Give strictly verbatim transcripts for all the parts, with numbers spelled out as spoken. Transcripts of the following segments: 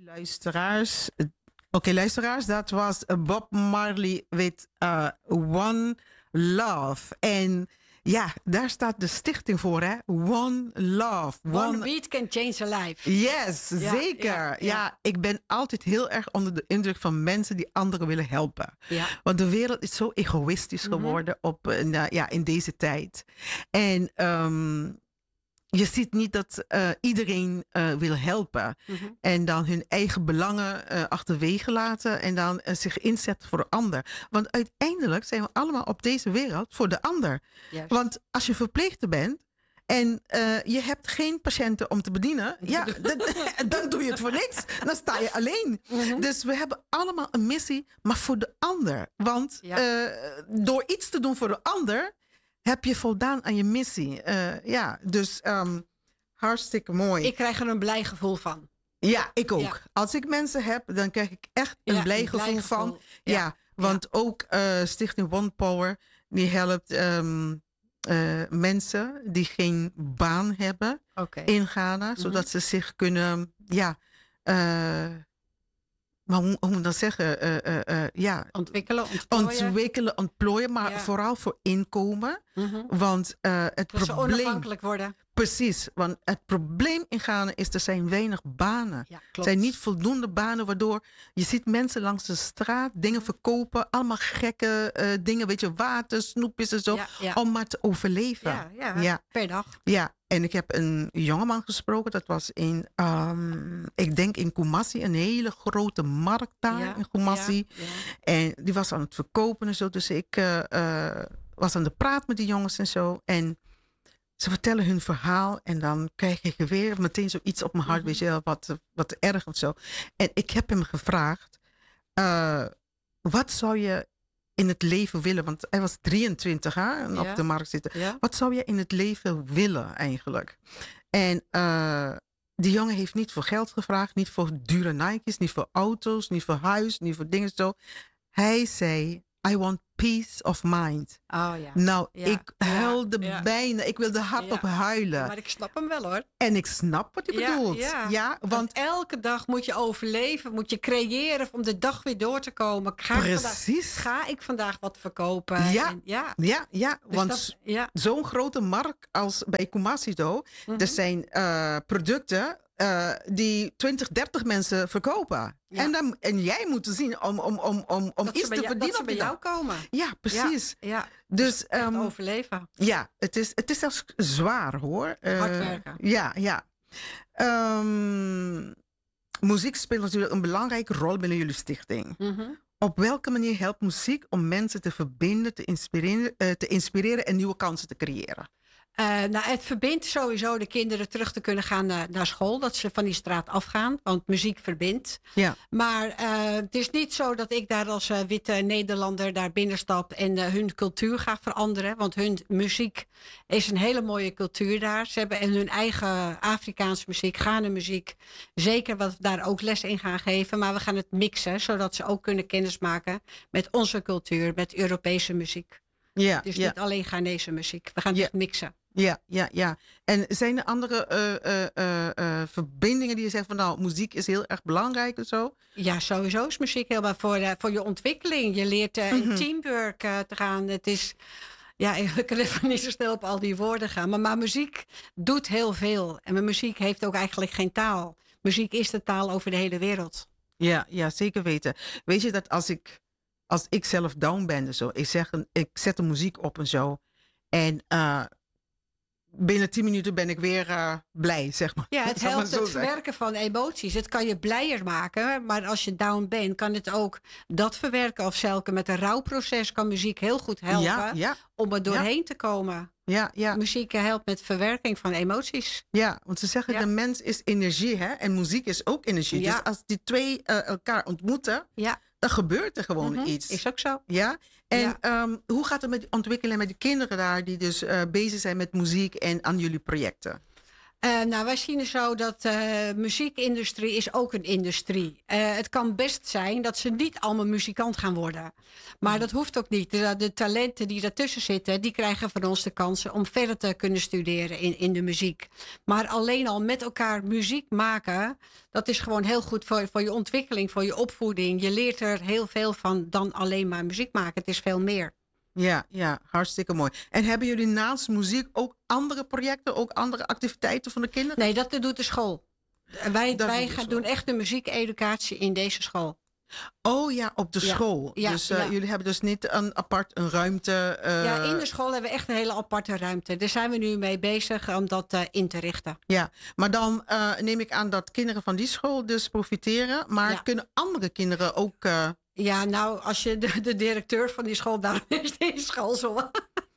Luisteraars. Oké, okay, luisteraars, dat was Bob Marley met uh, One Love. En ja, daar staat de stichting voor, hè? One Love. One, One beat can change a life. Yes, ja, zeker. Ja, ja. ja, ik ben altijd heel erg onder de indruk van mensen die anderen willen helpen. Ja. Want de wereld is zo egoïstisch geworden mm-hmm. op, uh, ja, in deze tijd. En um, je ziet niet dat uh, iedereen uh, wil helpen. Mm-hmm. En dan hun eigen belangen uh, achterwege laten. En dan uh, zich inzetten voor de ander. Want uiteindelijk zijn we allemaal op deze wereld voor de ander. Yes. Want als je verpleegster bent. En uh, je hebt geen patiënten om te bedienen. Ja, dan, dan doe je het voor niks. Dan sta je alleen. Mm-hmm. Dus we hebben allemaal een missie. Maar voor de ander. Want ja. uh, door iets te doen voor de ander. Heb je voldaan aan je missie. Uh, ja, dus um, hartstikke mooi. Ik krijg er een blij gevoel van. Ja, ik ook. Ja. Als ik mensen heb, dan krijg ik echt een ja, blij gevoel, blij gevoel van. Ja, ja want ja. ook uh, Stichting One Power, die helpt um, uh, mensen die geen baan hebben okay. in Ghana. Mm-hmm. Zodat ze zich kunnen, ja... Uh, Maar hoe, hoe moet ik dat zeggen? Uh, uh, uh, ja. Ontwikkelen, ontplooien. Ontwikkelen, ontplooien, maar ja. vooral voor inkomen. Mm-hmm. Want uh, het dat probleem... ze onafhankelijk worden. Precies, want het probleem in Ghana is er zijn weinig banen. Ja, er zijn niet voldoende banen, waardoor je ziet mensen langs de straat dingen verkopen. Allemaal gekke uh, dingen, weet je, water, snoepjes en zo. Ja, ja. Om maar te overleven. Ja, ja, ja. per dag. Ja. En ik heb een jongeman gesproken. Dat was in, um, ik denk in Kumasi. Een hele grote markt daar ja, in Kumasi. Ja, ja. En die was aan het verkopen en zo. Dus ik uh, uh, was aan de praat met die jongens en zo. En ze vertellen hun verhaal. En dan krijg ik weer meteen zoiets op mijn hart. Mm-hmm. Weet je, wat, wat erg of zo. En ik heb hem gevraagd. Uh, wat zou je in het leven willen? Want hij was drieëntwintig hè, en ja. op de markt zitten. Ja. Wat zou je in het leven willen eigenlijk? En uh, die jongen heeft niet voor geld gevraagd. Niet voor dure Nike's. Niet voor auto's. Niet voor huis. Niet voor dingen zo. Hij zei, I want peace of mind. Oh, ja. Nou, ja. ik huilde ja. bijna. Ik wilde hardop ja. huilen. Ja, maar ik snap hem wel hoor. En ik snap wat hij ja, bedoelt. Ja. Ja, want, want elke dag moet je overleven. Moet je creëren om de dag weer door te komen. Ga Precies. Ik vandaag, ga ik vandaag wat verkopen? Ja, en, ja. ja, ja. Dus want dat, ja. zo'n grote markt als bij Kumasido. Mm-hmm. Er zijn uh, producten uh, die twintig, dertig mensen verkopen. Ja. En, dan, en jij moet zien om, om, om, om, om iets te jou, verdienen. Dat ze bij jou komen. Ja, precies. Ja, ja. Dus, dus um, overleven. Ja, het is, het is zelfs zwaar hoor. Uh, Hard werken. Ja, ja. Um, muziek speelt natuurlijk een belangrijke rol binnen jullie stichting. Mm-hmm. Op welke manier helpt muziek om mensen te verbinden, te inspireren, uh, te inspireren en nieuwe kansen te creëren? Uh, nou, het verbindt sowieso de kinderen terug te kunnen gaan naar, naar school. Dat ze van die straat afgaan. Want muziek verbindt. Ja. Maar uh, het is niet zo dat ik daar als uh, witte Nederlander daar binnenstap en uh, hun cultuur ga veranderen. Want hun muziek is een hele mooie cultuur daar. Ze hebben hun eigen Afrikaanse muziek, Ghana muziek. Zeker wat we daar ook les in gaan geven. Maar we gaan het mixen, zodat ze ook kunnen kennismaken met onze cultuur, met Europese muziek. Ja, dus ja. niet alleen Ghanese muziek. We gaan ja. het mixen. Ja, ja, ja. En zijn er andere uh, uh, uh, uh, verbindingen die je zegt van nou, muziek is heel erg belangrijk en zo? Ja, sowieso is muziek heel belangrijk voor, uh, voor je ontwikkeling. Je leert uh, mm-hmm. in teamwork uh, te gaan. Het is, ja, ik kan even niet zo snel op al die woorden gaan. Maar, maar muziek doet heel veel. En muziek heeft ook eigenlijk geen taal. Muziek is de taal over de hele wereld. Ja, ja, zeker weten. Weet je dat als ik, als ik zelf down ben en zo, ik, zeg een, ik zet de muziek op en zo. En uh, binnen tien minuten ben ik weer uh, blij, zeg maar. Ja, het helpt het verwerken van emoties. Het kan je blijer maken. Maar als je down bent, kan het ook dat verwerken. Of zelfs met een rouwproces kan muziek heel goed helpen. Ja, ja, om er doorheen ja. te komen. Ja, ja. Muziek helpt met verwerking van emoties. Ja, want ze zeggen ja. de mens is energie, hè? En muziek is ook energie. Ja. Dus als die twee uh, elkaar ontmoeten, ja. dan gebeurt er gewoon mm-hmm. iets. Is ook zo. Ja. En ja. Um, hoe gaat het met de ontwikkeling met de kinderen daar die dus uh, bezig zijn met muziek en aan jullie projecten? Uh, nou, wij zien het zo dat de uh, muziekindustrie is ook een industrie. Uh, het kan best zijn dat ze niet allemaal muzikant gaan worden. Maar mm. dat hoeft ook niet. De, de talenten die daartussen zitten, die krijgen van ons de kansen om verder te kunnen studeren in, in de muziek. Maar alleen al met elkaar muziek maken, dat is gewoon heel goed voor, voor je ontwikkeling, voor je opvoeding. Je leert er heel veel van dan alleen maar muziek maken. Het is veel meer. Ja, ja, hartstikke mooi. En hebben jullie naast muziek ook andere projecten, ook andere activiteiten van de kinderen? Nee, dat doet de school. Wij, wij gaan doen echt de muziekeducatie in deze school. Oh ja, op de ja. school. Ja, dus uh, ja. jullie hebben dus niet een apart een ruimte. Uh... Ja, in de school hebben we echt een hele aparte ruimte. Daar zijn we nu mee bezig om dat uh, in te richten. Ja, maar dan uh, neem ik aan dat kinderen van die school dus profiteren. Maar ja. kunnen andere kinderen ook... Uh... Ja, nou, als je de, de directeur van die school... Daar is die school zo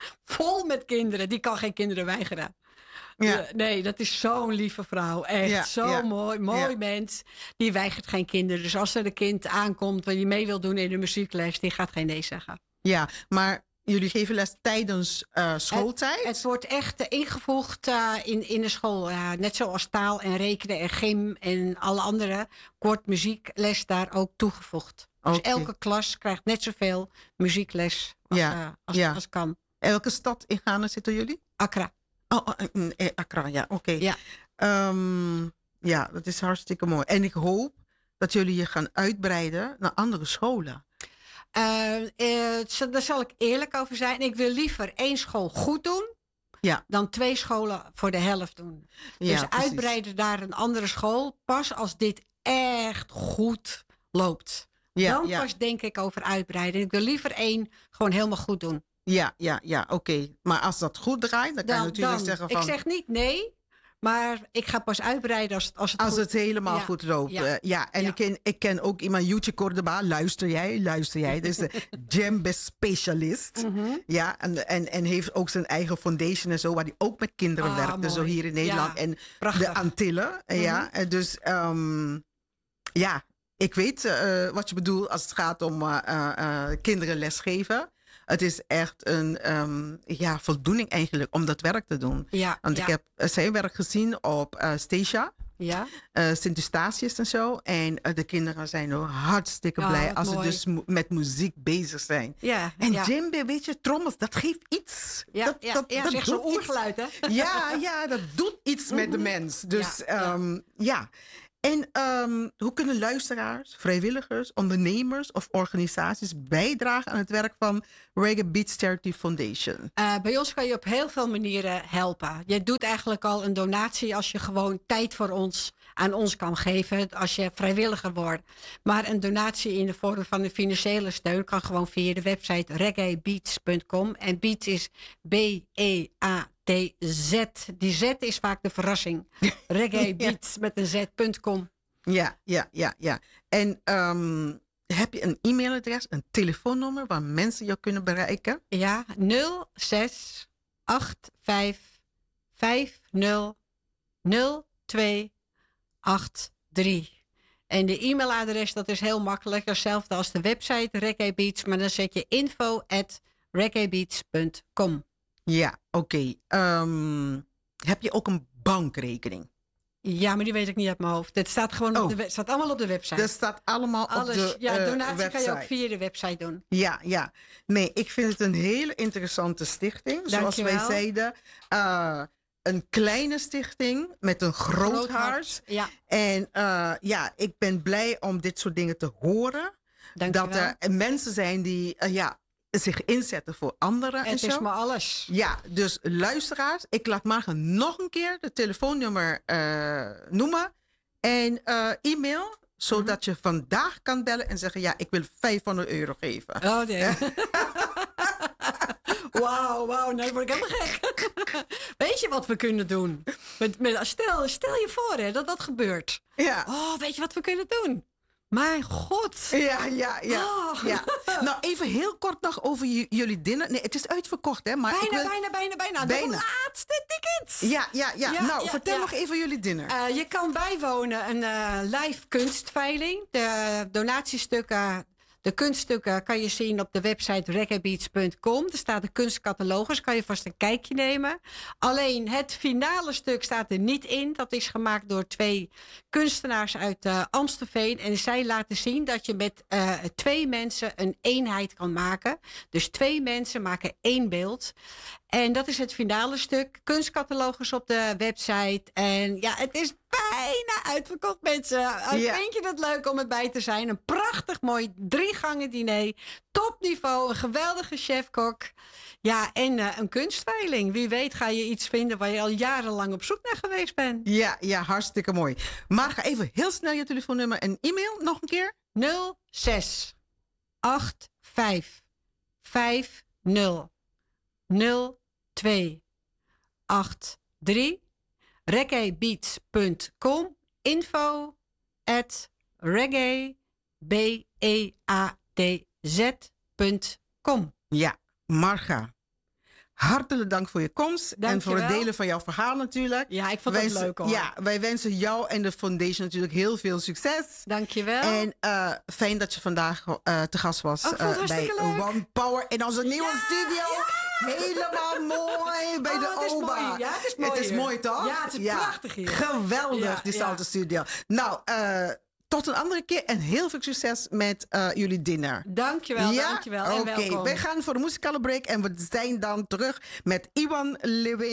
vol met kinderen. Die kan geen kinderen weigeren. Ja. Uh, nee, dat is zo'n lieve vrouw. Echt ja, zo ja. mooi. Mooi ja. mens. Die weigert geen kinderen. Dus als er een kind aankomt waar je mee wil doen in de muziekles... die gaat geen nee zeggen. Ja, maar jullie geven les tijdens uh, schooltijd? Het, het wordt echt uh, ingevoegd uh, in, in de school. Uh, net zoals taal en rekenen en gym en alle andere. Kort muziekles daar ook toegevoegd. Dus okay. elke klas krijgt net zoveel muziekles als, ja. uh, als, ja. als kan. Elke stad in Ghana zitten jullie? Accra. Oh, uh, uh, Accra, ja, oké. Okay. Ja. Um, ja, dat is hartstikke mooi. En ik hoop dat jullie je gaan uitbreiden naar andere scholen. Uh, uh, daar zal ik eerlijk over zijn. Ik wil liever één school goed doen... Ja. dan twee scholen voor de helft doen. Ja, dus precies. Uitbreiden naar een andere school... pas als dit echt goed loopt. Ja, dan ja. pas denk ik over uitbreiden. Ik wil liever één gewoon helemaal goed doen. Ja, ja, ja, oké. Okay. Maar als dat goed draait, dan, dan kan je natuurlijk dan, zeggen van... Ik zeg niet nee, maar ik ga pas uitbreiden als, als het Als goed... het helemaal ja. goed loopt. Ja, uh, ja. en ja. Ik, ken, ik ken ook iemand, Yuchi Cordoba. Luister jij, luister jij. Dat is de djembe specialist. Mm-hmm. Ja, en, en, en heeft ook zijn eigen foundation en zo, waar hij ook met kinderen ah, werkt. Dus zo hier in Nederland ja. en Prachtig. De Antillen. Mm-hmm. Ja, dus um, ja... Ik weet uh, wat je bedoelt als het gaat om uh, uh, kinderen lesgeven. Het is echt een um, ja, voldoening eigenlijk om dat werk te doen. Ja, Want ja. ik heb uh, zijn werk gezien op uh, Stacia. Ja. Uh, Sint Eustatius en zo. En uh, de kinderen zijn ook hartstikke blij oh, als mooi. Ze dus mo- met muziek bezig zijn. Ja, en ja. djembe, weet je, trommels, dat geeft iets. Ja, dat, ja, dat, ja, dat zeg zo'n oergeluid, hè? Ja, ja, dat doet iets mm-hmm. met de mens. Dus ja. Um, ja. En um, hoe kunnen luisteraars, vrijwilligers, ondernemers of organisaties bijdragen aan het werk van Reggae Beats Charity Foundation? Uh, bij ons kan je op heel veel manieren helpen. Je doet eigenlijk al een donatie als je gewoon tijd voor ons aan ons kan geven, als je vrijwilliger wordt. Maar een donatie in de vorm van een financiële steun kan gewoon via de website reggae beats punt com. En Beats is B E A T Z. Die Z is vaak de verrassing. Reggae Beats ja. met een Z punt com. Ja, ja, ja, ja. En um, heb je een e-mailadres, een telefoonnummer waar mensen jou kunnen bereiken? Ja, nul zes acht vijf vijf nul nul twee acht drie. En de e-mailadres, dat is heel makkelijk. Hetzelfde als de website Reggae Beats, maar dan zet je info at reggae beats punt com. Ja, oké. Okay. Um, heb je ook een bankrekening? Ja, maar die weet ik niet uit mijn hoofd. Het staat gewoon oh. op de, staat allemaal op de website. Dat staat allemaal Alles, op de ja, donatie uh, website. kan je ook via de website doen. Ja, ja. Nee, ik vind het een hele interessante stichting. Zoals wij zeiden. Uh, een kleine stichting met een groot, groot hart. hart. Ja. En uh, ja, ik ben blij om dit soort dingen te horen. Dank dat er mensen zijn die uh, ja, zich inzetten voor anderen. Het en is zo. maar alles. Ja, dus luisteraars, ik laat morgen nog een keer de telefoonnummer uh, noemen. En uh, e-mail, zodat mm-hmm. je vandaag kan bellen en zeggen, ja, ik wil vijfhonderd euro geven. Oh nee. Wauw, wauw, nee, word ik helemaal gek. Weet je wat we kunnen doen? Met, met, stel, stel je voor hè, dat dat gebeurt. Ja. Oh, weet je wat we kunnen doen? Mijn god. Ja, ja, ja. Oh. ja. Nou, even heel kort nog over j- jullie dinner. Nee, het is uitverkocht, hè? Maar bijna, ik wil... bijna, bijna, bijna. bijna. De laatste tickets. Ja, ja, ja. ja nou, ja, vertel ja. nog even jullie dinner. Uh, je kan bijwonen een uh, live kunstveiling. De donatiestukken De kunststukken kan je zien op de website reggaebeats punt com. Er staat de kunstcatalogus, kan je vast een kijkje nemen. Alleen het finale stuk staat er niet in. Dat is gemaakt door twee kunstenaars uit uh, Amstelveen. En zij laten zien dat je met uh, twee mensen een eenheid kan maken. Dus twee mensen maken één beeld. En dat is het finale stuk. Kunstcatalogus op de website. En ja, het is bijna uitverkocht, mensen. Ja. Vind je het leuk om erbij te zijn? Een prachtig mooi drie gangen diner. Topniveau, een geweldige chefkok. Ja, en uh, een kunstveiling. Wie weet ga je iets vinden waar je al jarenlang op zoek naar geweest bent. Ja, ja, hartstikke mooi. Maar ga even heel snel je telefoonnummer en e-mail nog een keer. nul zes acht vijf vijf nul nul twee acht drie reggaebeats punt com info at reggae b e a t z punt com. Ja, Marga, hartelijk dank voor je komst. Dank en voor je het wel. delen van jouw verhaal natuurlijk. Ja, ik vond wij, het leuk hoor. Ja, wij wensen jou en de foundation natuurlijk heel veel succes. Dank je wel. En uh, fijn dat je vandaag uh, te gast was oh, uh, bij leuk. One Power in onze nieuwe ja, studio. Ja. Helemaal mooi bij oh, de het Oba. Is mooi. Ja, het is mooi. Het is mooi toch? Ja, het is ja. prachtig hier. Geweldig, ja, die ja. Salto Studio. Nou, uh, tot een andere keer en heel veel succes met uh, jullie dinner. Dankjewel, ja? dankjewel. Oké, okay. wij gaan voor de muzikale break en we zijn dan terug met Iwan Lewin.